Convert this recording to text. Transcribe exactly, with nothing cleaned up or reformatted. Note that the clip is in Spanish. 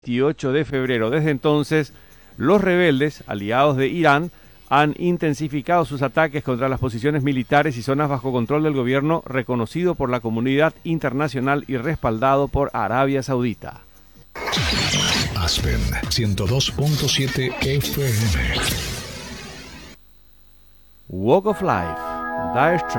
veintiocho de febrero. Desde entonces, los rebeldes, aliados de Irán, han intensificado sus ataques contra las posiciones militares y zonas bajo control del gobierno reconocido por la comunidad internacional y respaldado por Arabia Saudita. Aspen ciento dos punto siete F M. Walk of Life, Dire Straits.